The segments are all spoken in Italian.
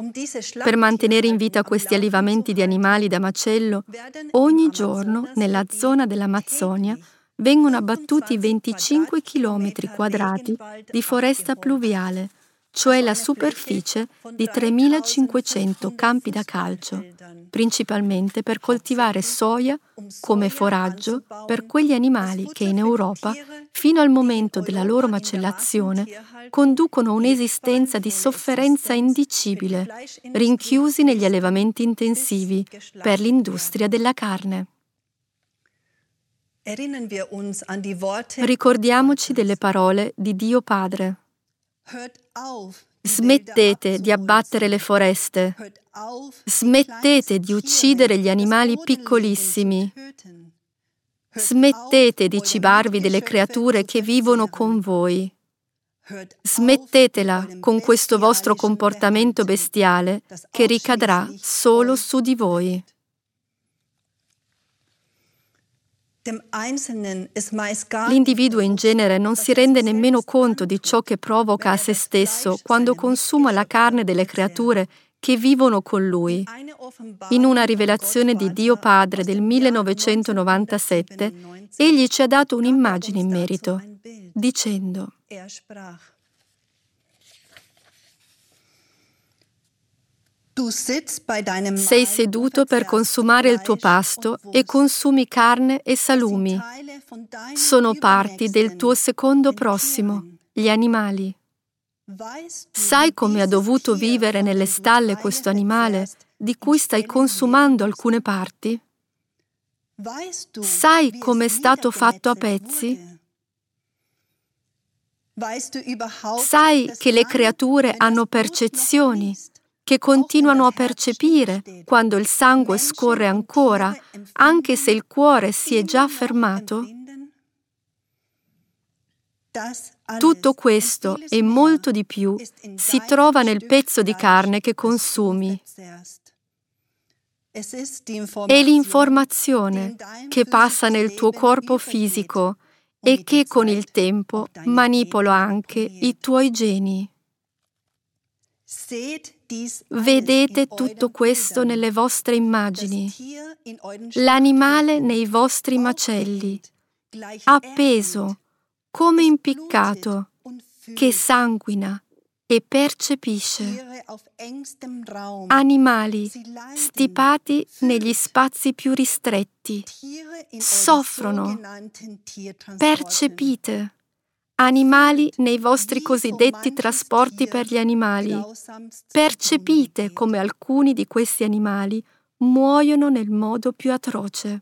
Per mantenere in vita questi allevamenti di animali da macello, ogni giorno nella zona dell'Amazzonia vengono abbattuti 25 chilometri quadrati di foresta pluviale, cioè la superficie di 3.500 campi da calcio, principalmente per coltivare soia come foraggio per quegli animali che in Europa, fino al momento della loro macellazione, conducono un'esistenza di sofferenza indicibile, rinchiusi negli allevamenti intensivi per l'industria della carne. Ricordiamoci delle parole di Dio Padre. Smettete di abbattere le foreste. Smettete di uccidere gli animali piccolissimi. Smettete di cibarvi delle creature che vivono con voi. Smettetela con questo vostro comportamento bestiale che ricadrà solo su di voi. L'individuo in genere non si rende nemmeno conto di ciò che provoca a se stesso quando consuma la carne delle creature che vivono con lui. In una rivelazione di Dio Padre del 1997, egli ci ha dato un'immagine in merito, dicendo: sei seduto per consumare il tuo pasto e consumi carne e salumi. Sono parti del tuo secondo prossimo, gli animali. Sai come ha dovuto vivere nelle stalle questo animale di cui stai consumando alcune parti? Sai come è stato fatto a pezzi? Sai che le creature hanno percezioni, che continuano a percepire quando il sangue scorre ancora, anche se il cuore si è già fermato? Tutto questo e molto di più si trova nel pezzo di carne che consumi. È l'informazione che passa nel tuo corpo fisico e che con il tempo manipola anche i tuoi geni. Vedete tutto questo nelle vostre immagini, l'animale nei vostri macelli, appeso, come impiccato, che sanguina e percepisce. Animali stipati negli spazi più ristretti, soffrono, percepite. Animali nei vostri cosiddetti trasporti per gli animali. Percepite come alcuni di questi animali muoiono nel modo più atroce.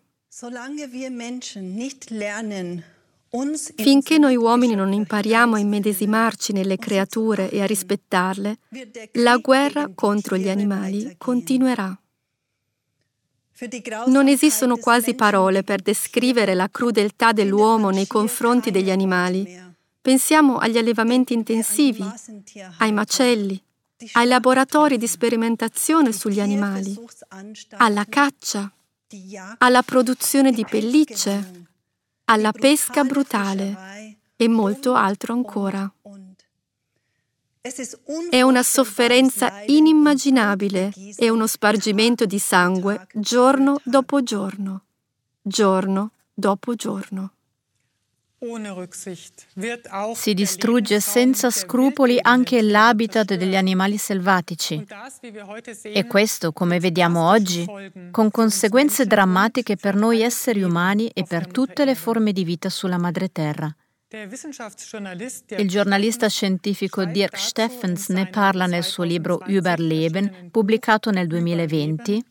Finché noi uomini non impariamo a immedesimarci nelle creature e a rispettarle, la guerra contro gli animali continuerà. Non esistono quasi parole per descrivere la crudeltà dell'uomo nei confronti degli animali. Pensiamo agli allevamenti intensivi, ai macelli, ai laboratori di sperimentazione sugli animali, alla caccia, alla produzione di pellicce, alla pesca brutale e molto altro ancora. È una sofferenza inimmaginabile e uno spargimento di sangue giorno dopo giorno, giorno dopo giorno. Si distrugge senza scrupoli anche l'habitat degli animali selvatici. E questo, come vediamo oggi, con conseguenze drammatiche per noi esseri umani e per tutte le forme di vita sulla madreterra. Il giornalista scientifico Dirk Steffens ne parla nel suo libro Überleben, pubblicato nel 2020.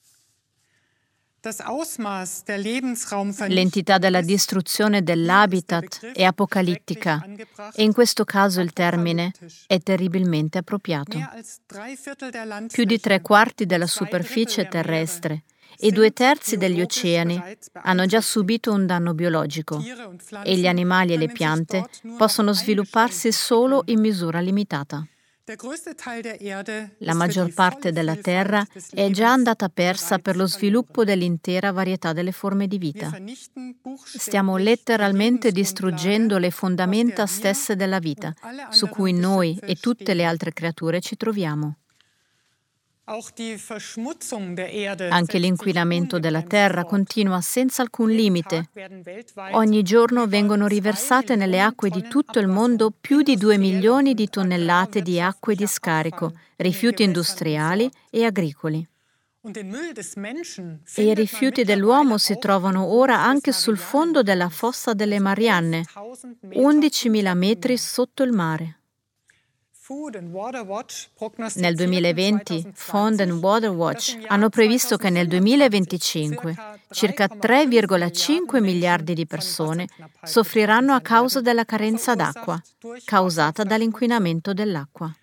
L'entità della distruzione dell'habitat è apocalittica e in questo caso il termine è terribilmente appropriato. Più di 3/4 della superficie terrestre e 2/3 degli oceani hanno già subito un danno biologico e gli animali e le piante possono svilupparsi solo in misura limitata. La maggior parte della Terra è già andata persa per lo sviluppo dell'intera varietà delle forme di vita. Stiamo letteralmente distruggendo le fondamenta stesse della vita, su cui noi e tutte le altre creature ci troviamo. Anche l'inquinamento della terra continua senza alcun limite. Ogni giorno vengono riversate nelle acque di tutto il mondo più di 2 milioni di tonnellate di acque di scarico, rifiuti industriali e agricoli. E i rifiuti dell'uomo si trovano ora anche sul fondo della fossa delle Marianne, 11.000 metri sotto il mare. Nel 2020, Food and Water Watch hanno previsto che nel 2025 circa 3,5 miliardi di persone soffriranno a causa della carenza d'acqua, causata dall'inquinamento dell'acqua.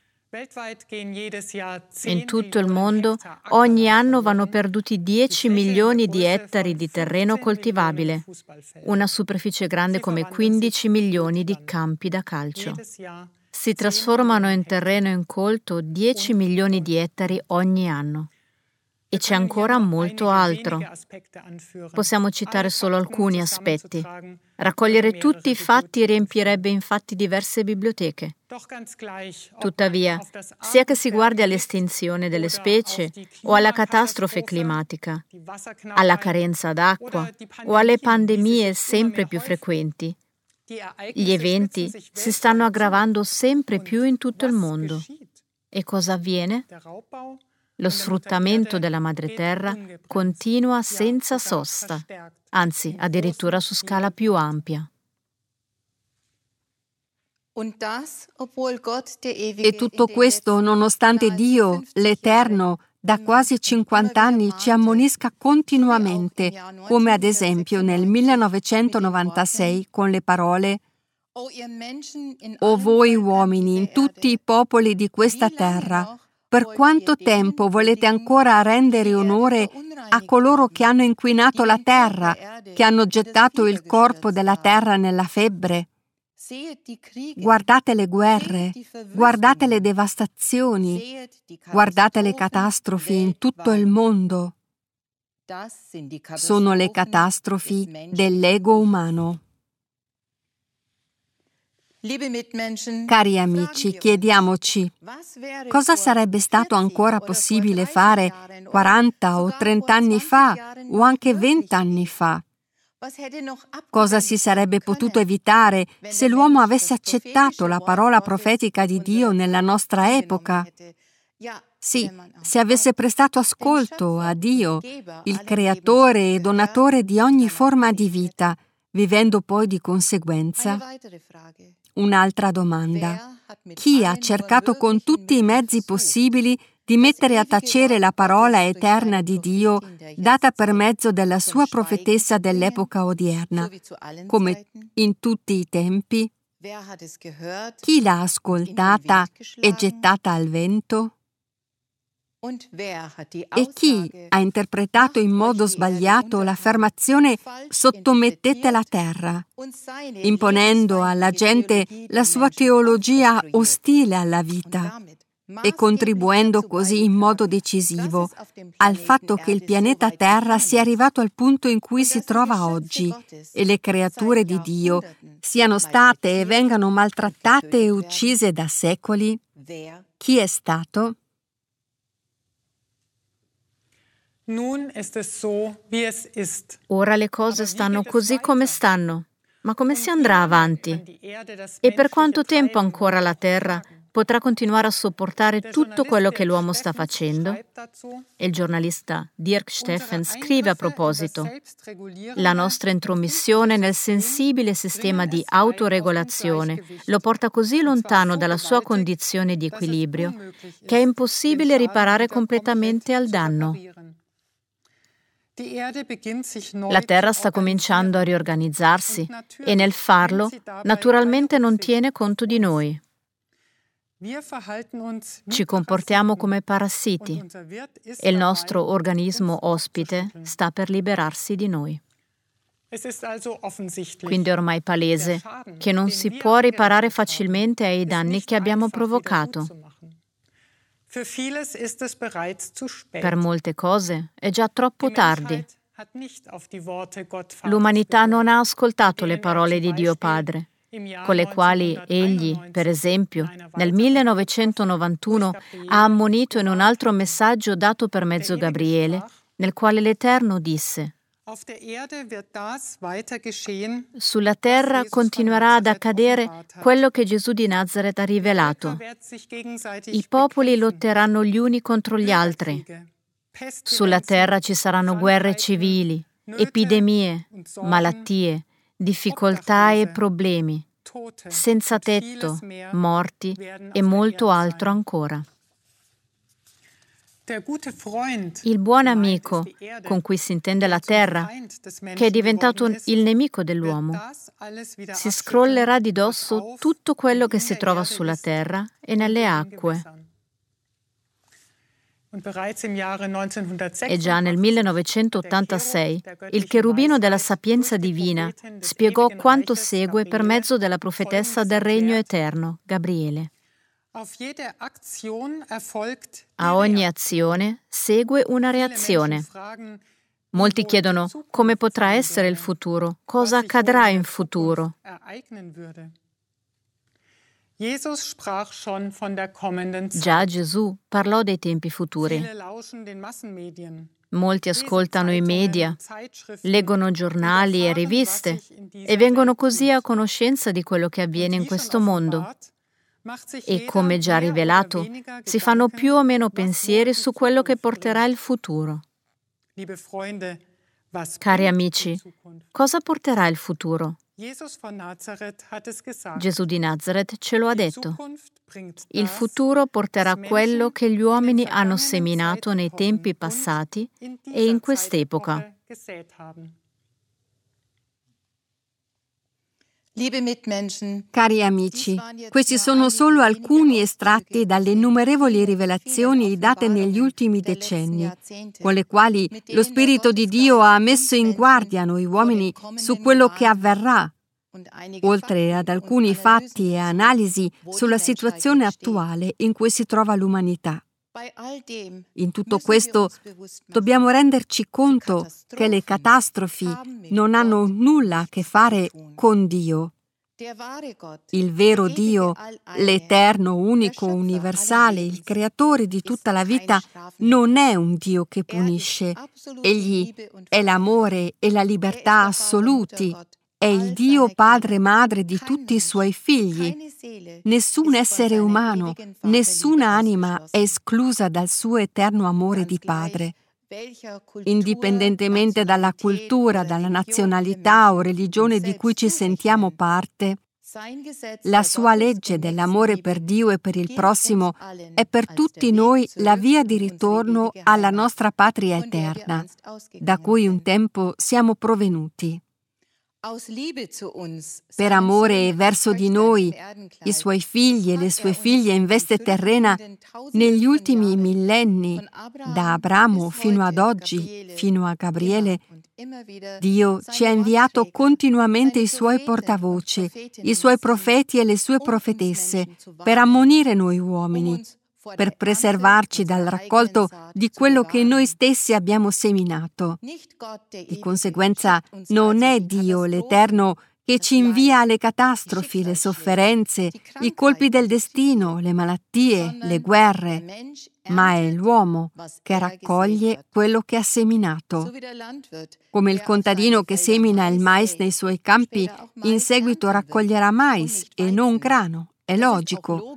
In tutto il mondo, ogni anno vanno perduti 10 milioni di ettari di terreno coltivabile, una superficie grande come 15 milioni di campi da calcio. Si trasformano in terreno incolto 10 milioni di ettari ogni anno. E c'è ancora molto altro. Possiamo citare solo alcuni aspetti. Raccogliere tutti i fatti riempirebbe infatti diverse biblioteche. Tuttavia, sia che si guardi all'estinzione delle specie o alla catastrofe climatica, alla carenza d'acqua o alle pandemie sempre più frequenti, gli eventi si stanno aggravando sempre più in tutto il mondo. E cosa avviene? Lo sfruttamento della madreterra continua senza sosta, anzi addirittura su scala più ampia. E tutto questo nonostante Dio, l'Eterno, da quasi 50 anni ci ammonisca continuamente, come ad esempio nel 1996 con le parole: «O voi uomini in tutti i popoli di questa terra, per quanto tempo volete ancora rendere onore a coloro che hanno inquinato la terra, che hanno gettato il corpo della terra nella febbre? Guardate le guerre, guardate le devastazioni, guardate le catastrofi in tutto il mondo. Sono le catastrofi dell'ego umano». Cari amici, chiediamoci, cosa sarebbe stato ancora possibile fare 40 o 30 anni fa o anche 20 anni fa? Cosa si sarebbe potuto evitare se l'uomo avesse accettato la parola profetica di Dio nella nostra epoca? Sì, se avesse prestato ascolto a Dio, il creatore e donatore di ogni forma di vita, vivendo poi di conseguenza. Un'altra domanda. Chi ha cercato con tutti i mezzi possibili di mettere a tacere la parola eterna di Dio data per mezzo della sua profetessa dell'epoca odierna, come in tutti i tempi? Chi l'ha ascoltata e gettata al vento? E chi ha interpretato in modo sbagliato l'affermazione «sottomettete la terra», imponendo alla gente la sua teologia ostile alla vita e contribuendo così in modo decisivo al fatto che il pianeta Terra sia arrivato al punto in cui si trova oggi e le creature di Dio siano state e vengano maltrattate e uccise da secoli? Chi è stato? Ora le cose stanno così come stanno, ma come si andrà avanti? E per quanto tempo ancora la Terra potrà continuare a sopportare tutto quello che l'uomo sta facendo? E il giornalista Dirk Steffens scrive a proposito: la nostra intromissione nel sensibile sistema di autoregolazione lo porta così lontano dalla sua condizione di equilibrio che è impossibile riparare completamente al danno. La Terra sta cominciando a riorganizzarsi e nel farlo naturalmente non tiene conto di noi. Ci comportiamo come parassiti e il nostro organismo ospite sta per liberarsi di noi. Quindi è ormai palese che non si può riparare facilmente ai danni che abbiamo provocato. Per molte cose è già troppo tardi. L'umanità non ha ascoltato le parole di Dio Padre con le quali egli, per esempio, nel 1991 ha ammonito in un altro messaggio dato per mezzo Gabriele, nel quale l'Eterno disse: sulla terra continuerà ad accadere quello che Gesù di Nazaret ha rivelato. I popoli lotteranno gli uni contro gli altri. Sulla terra ci saranno guerre civili, epidemie, malattie, difficoltà e problemi, senza tetto, morti e molto altro ancora. Il buon amico, con cui si intende la terra, che è diventato il nemico dell'uomo, si scrollerà di dosso tutto quello che si trova sulla terra e nelle acque. E già nel 1986 il cherubino della sapienza divina spiegò quanto segue per mezzo della profetessa del regno eterno, Gabriele. A ogni azione segue una reazione. Molti chiedono come potrà essere il futuro, cosa accadrà in futuro. Già Gesù parlò dei tempi futuri. Molti ascoltano i media, leggono giornali e riviste e vengono così a conoscenza di quello che avviene in questo mondo. E come già rivelato, si fanno più o meno pensieri su quello che porterà il futuro. Cari amici, cosa porterà il futuro? Gesù di Nazaret ce lo ha detto. Il futuro porterà quello che gli uomini hanno seminato nei tempi passati e in quest'epoca. Cari amici, questi sono solo alcuni estratti dalle innumerevoli rivelazioni date negli ultimi decenni, con le quali lo Spirito di Dio ha messo in guardia noi uomini su quello che avverrà, oltre ad alcuni fatti e analisi sulla situazione attuale in cui si trova l'umanità. In tutto questo dobbiamo renderci conto che le catastrofi non hanno nulla a che fare con Dio. Il vero Dio, l'Eterno, unico, universale, il Creatore di tutta la vita, non è un Dio che punisce. Egli è l'amore e la libertà assoluti. È il Dio Padre e Madre di tutti i suoi figli. Nessun essere umano, nessuna anima è esclusa dal suo eterno amore di Padre. Indipendentemente dalla cultura, dalla nazionalità o religione di cui ci sentiamo parte, la sua legge dell'amore per Dio e per il prossimo è per tutti noi la via di ritorno alla nostra patria eterna, da cui un tempo siamo provenuti. Per amore verso di noi, i suoi figli e le sue figlie in veste terrena, negli ultimi millenni, da Abramo fino ad oggi, fino a Gabriele, Dio ci ha inviato continuamente i suoi portavoce, i suoi profeti e le sue profetesse, per ammonire noi uomini, per preservarci dal raccolto di quello che noi stessi abbiamo seminato. Di conseguenza, non è Dio l'Eterno che ci invia le catastrofi, le sofferenze, i colpi del destino, le malattie, le guerre, ma è l'uomo che raccoglie quello che ha seminato. Come il contadino che semina il mais nei suoi campi, in seguito raccoglierà mais e non grano. È logico.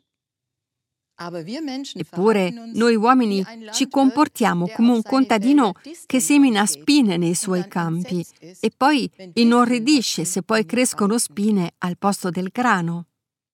Eppure noi uomini ci comportiamo come un contadino che semina spine nei suoi campi e poi inorridisce se poi crescono spine al posto del grano.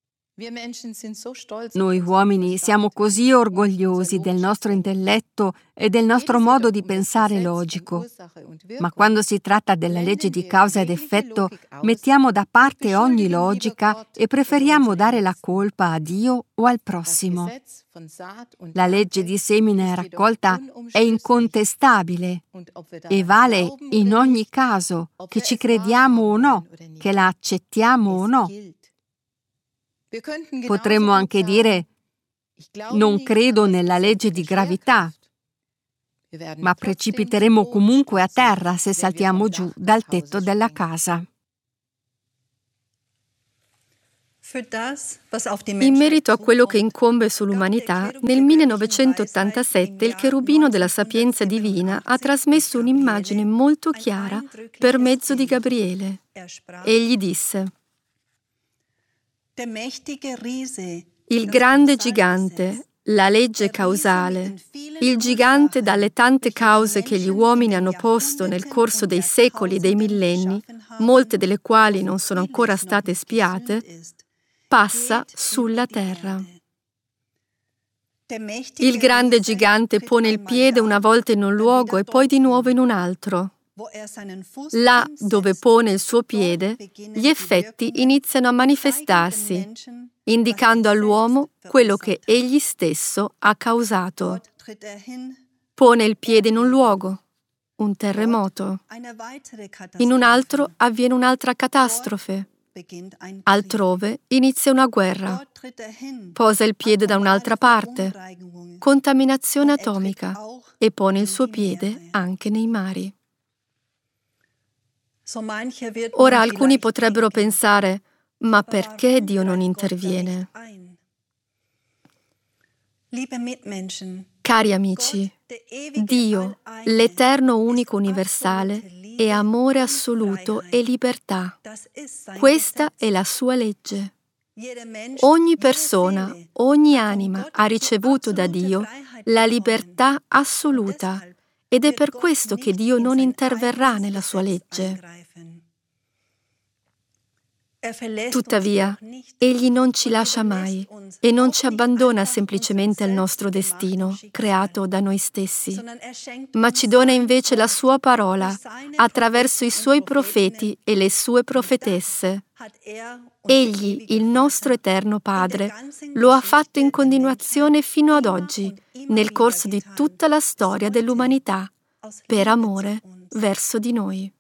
Noi uomini siamo così orgogliosi del nostro intelletto e del nostro modo di pensare logico, ma quando si tratta della legge di causa ed effetto, mettiamo da parte ogni logica e preferiamo dare la colpa a Dio o al prossimo. La legge di semina e raccolta è incontestabile e vale in ogni caso, che ci crediamo o no, che la accettiamo o no. Potremmo anche dire: non credo nella legge di gravità, ma precipiteremo comunque a terra se saltiamo giù dal tetto della casa. In merito a quello che incombe sull'umanità, nel 1987 il cherubino della sapienza divina ha trasmesso un'immagine molto chiara per mezzo di Gabriele. Egli disse: il grande gigante, la legge causale, il gigante dalle tante cause che gli uomini hanno posto nel corso dei secoli e dei millenni, molte delle quali non sono ancora state spiate, passa sulla terra. Il grande gigante pone il piede una volta in un luogo e poi di nuovo in un altro. Là dove pone il suo piede, gli effetti iniziano a manifestarsi, indicando all'uomo quello che egli stesso ha causato. Pone il piede in un luogo, un terremoto. In un altro avviene un'altra catastrofe. Altrove inizia una guerra. Posa il piede da un'altra parte, contaminazione atomica, e pone il suo piede anche nei mari. Ora alcuni potrebbero pensare: ma perché Dio non interviene? Cari amici, Dio, l'Eterno unico universale, è amore assoluto e libertà. Questa è la sua legge. Ogni persona, ogni anima ha ricevuto da Dio la libertà assoluta ed è per questo che Dio non interverrà nella sua legge. Tuttavia, Egli non ci lascia mai e non ci abbandona semplicemente al nostro destino, creato da noi stessi, ma ci dona invece la sua parola attraverso i suoi profeti e le sue profetesse. Egli, il nostro eterno Padre, lo ha fatto in continuazione fino ad oggi, nel corso di tutta la storia dell'umanità, per amore verso di noi.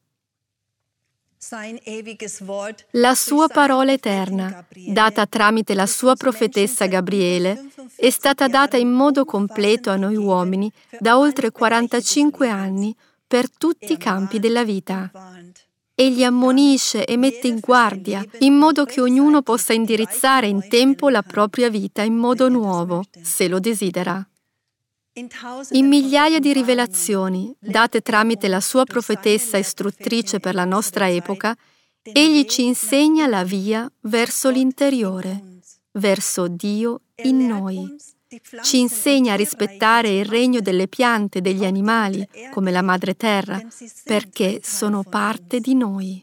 La sua parola eterna, data tramite la sua profetessa Gabriele, è stata data in modo completo a noi uomini da oltre 45 anni per tutti i campi della vita. Egli ammonisce e mette in guardia, in modo che ognuno possa indirizzare in tempo la propria vita in modo nuovo, se lo desidera. In migliaia di rivelazioni, date tramite la sua profetessa istruttrice per la nostra epoca, egli ci insegna la via verso l'interiore, verso Dio in noi. Ci insegna a rispettare il regno delle piante e degli animali, come la madre terra, perché sono parte di noi.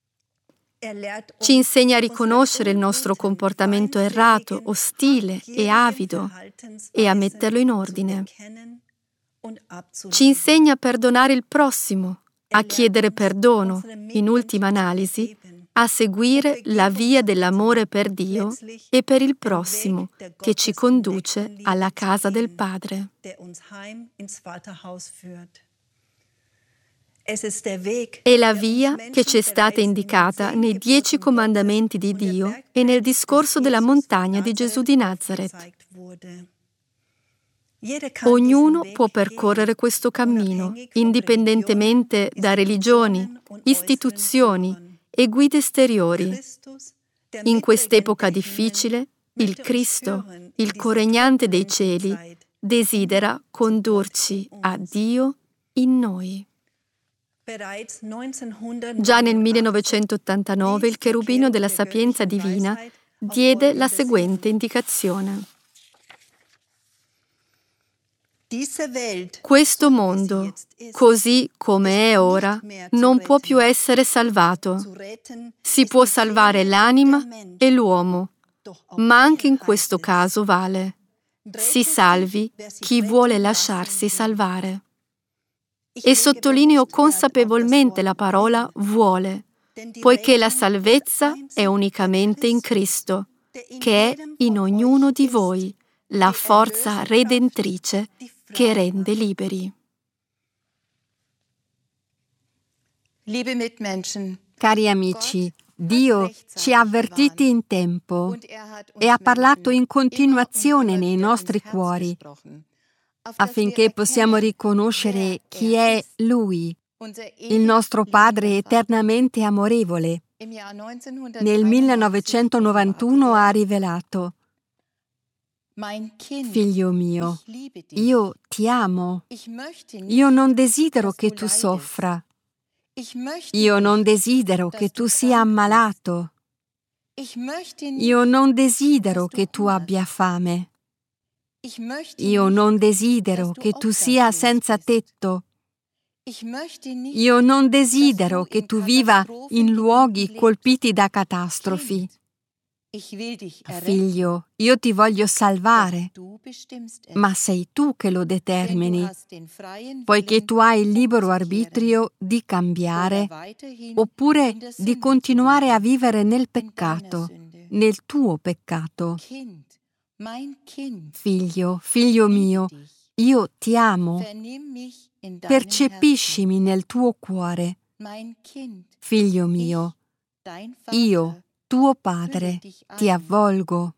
Ci insegna a riconoscere il nostro comportamento errato, ostile e avido e a metterlo in ordine. Ci insegna a perdonare il prossimo, a chiedere perdono, in ultima analisi, a seguire la via dell'amore per Dio e per il prossimo che ci conduce alla casa del Padre. È la via che ci è stata indicata nei 10 comandamenti di Dio e nel discorso della montagna di Gesù di Nazaret. Ognuno può percorrere questo cammino, indipendentemente da religioni, istituzioni e guide esteriori. In quest'epoca difficile, il Cristo, il coregnante dei cieli, desidera condurci a Dio in noi. Già nel 1989 il cherubino della sapienza divina diede la seguente indicazione. Questo mondo, così come è ora, non può più essere salvato. Si può salvare l'anima e l'uomo, ma anche in questo caso vale: si salvi chi vuole lasciarsi salvare. E sottolineo consapevolmente la parola vuole, poiché la salvezza è unicamente in Cristo, che è in ognuno di voi, la forza redentrice che rende liberi. Cari amici, Dio ci ha avvertiti in tempo e ha parlato in continuazione nei nostri cuori, affinché possiamo riconoscere chi è Lui, il nostro Padre eternamente amorevole, Nel 1991 ha rivelato: Figlio mio, io ti amo. Io non desidero che tu soffra. Io non desidero che tu sia ammalato. Io non desidero che tu abbia fame. Io non desidero che tu sia senza tetto. Io non desidero che tu viva in luoghi colpiti da catastrofi. Figlio, io ti voglio salvare, ma sei tu che lo determini, poiché tu hai il libero arbitrio di cambiare oppure di continuare a vivere nel peccato, nel tuo peccato. Figlio mio, io ti amo. Percepiscimi nel tuo cuore. Figlio mio, io, tuo padre, ti avvolgo.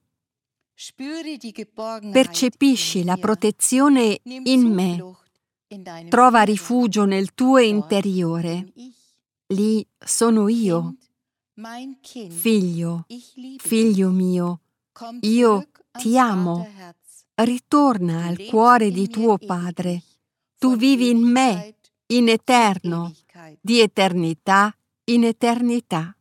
Percepisci la protezione in me. Trova rifugio nel tuo interiore. Lì sono io. Figlio mio, io ti amo. Ritorna al cuore di tuo padre. Tu vivi in me, in eterno, di eternità in eternità.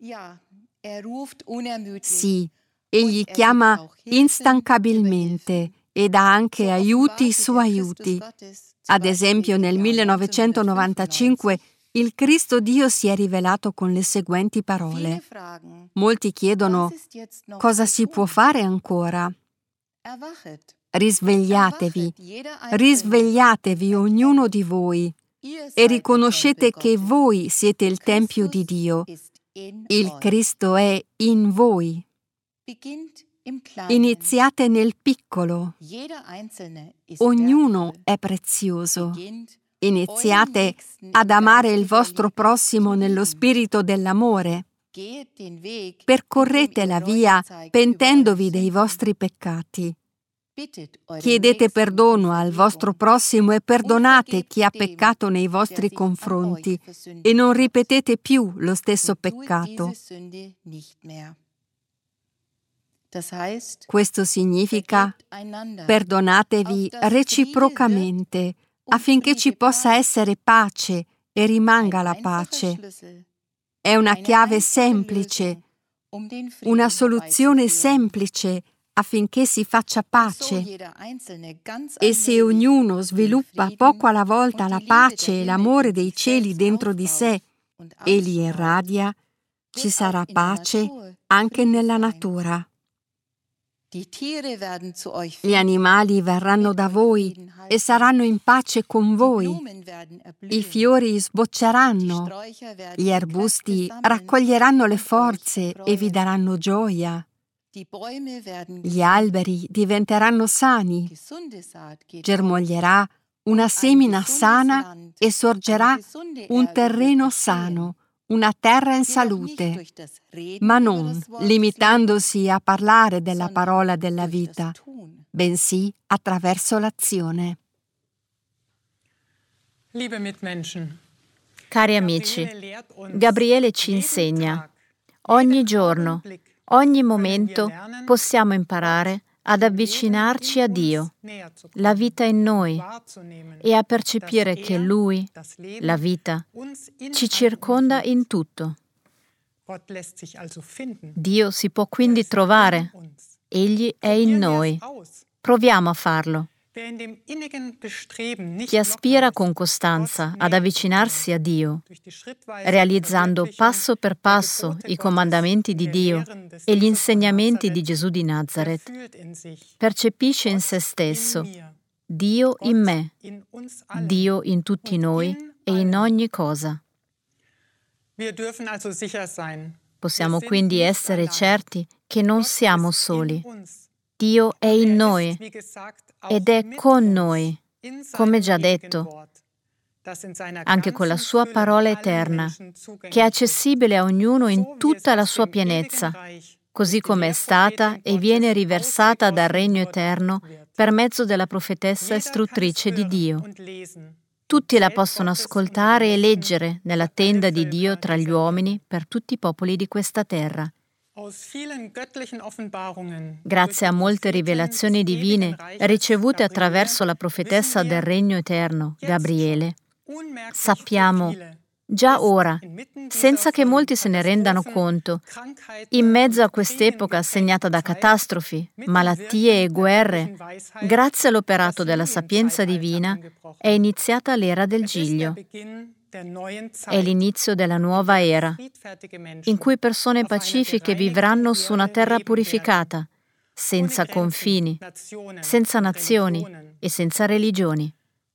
Sì, egli chiama instancabilmente e dà anche aiuti su aiuti. Ad esempio, nel 1995 il Cristo Dio si è rivelato con le seguenti parole. Molti chiedono: cosa si può fare ancora? Risvegliatevi ognuno di voi e riconoscete che voi siete il Tempio di Dio. Il Cristo è in voi. Iniziate nel piccolo. Ognuno è prezioso. Iniziate ad amare il vostro prossimo nello spirito dell'amore. Percorrete la via pentendovi dei vostri peccati. Chiedete perdono al vostro prossimo e perdonate chi ha peccato nei vostri confronti e non ripetete più lo stesso peccato. Questo significa: perdonatevi reciprocamente affinché ci possa essere pace e rimanga la pace. È una chiave semplice, una soluzione semplice affinché si faccia pace. E se ognuno sviluppa poco alla volta la pace e l'amore dei cieli dentro di sé e li irradia, ci sarà pace anche nella natura. Gli animali verranno da voi e saranno in pace con voi. I fiori sbocceranno, gli arbusti raccoglieranno le forze e vi daranno gioia. Gli alberi diventeranno sani, germoglierà una semina sana e sorgerà un terreno sano, una terra in salute, ma non limitandosi a parlare della parola della vita, bensì attraverso l'azione. Cari amici, Gabriele ci insegna: ogni giorno, ogni momento possiamo imparare ad avvicinarci a Dio, la vita in noi, e a percepire che Lui, la vita, ci circonda in tutto. Dio si può quindi trovare. Egli è in noi. Proviamo a farlo. Chi aspira con costanza ad avvicinarsi a Dio, realizzando passo per passo i comandamenti di Dio e gli insegnamenti di Gesù di Nazaret, percepisce in se stesso Dio in me, Dio in tutti noi e in ogni cosa. Possiamo quindi essere certi che non siamo soli. Dio è in noi ed è con noi, come già detto, anche con la sua parola eterna, che è accessibile a ognuno in tutta la sua pienezza, così come è stata e viene riversata dal regno eterno per mezzo della profetessa istruttrice di Dio. Tutti la possono ascoltare e leggere nella tenda di Dio tra gli uomini per tutti i popoli di questa terra. Grazie a molte rivelazioni divine ricevute attraverso la profetessa del Regno Eterno, Gabriele, sappiamo già ora, senza che molti se ne rendano conto, in mezzo a quest'epoca segnata da catastrofi, malattie e guerre, grazie all'operato della sapienza divina, è iniziata l'era del Giglio. È l'inizio della nuova era, in cui persone pacifiche vivranno su una terra purificata, senza confini, senza nazioni e senza religioni.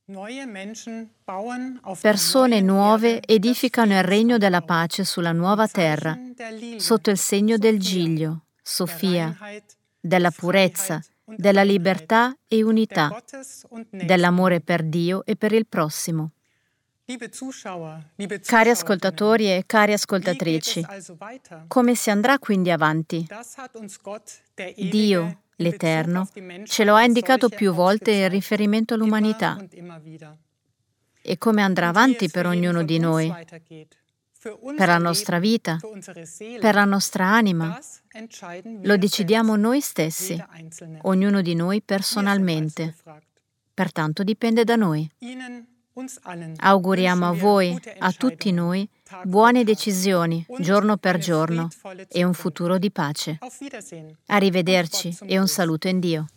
Persone nuove edificano il regno della pace sulla nuova terra, sotto il segno del Giglio, Sofia, della purezza, della libertà e unità, dell'amore per Dio e per il prossimo. Cari ascoltatori e cari ascoltatrici, come si andrà quindi avanti? Dio, l'Eterno, ce lo ha indicato più volte in riferimento all'umanità. E come andrà avanti per ognuno di noi? Per la nostra vita? Per la nostra anima? Lo decidiamo noi stessi, ognuno di noi personalmente. Pertanto dipende da noi. Auguriamo a voi, a tutti noi, buone decisioni, giorno per giorno, e un futuro di pace. Arrivederci e un saluto in Dio.